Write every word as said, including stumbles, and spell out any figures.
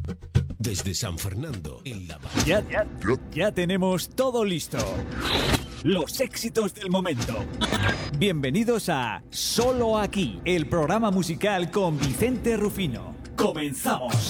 Desde San Fernando, en la ya, ya, ya tenemos todo listo. Los éxitos del momento. Bienvenidos a Solo Aquí, el programa musical con Vicente Rufino. ¡Comenzamos!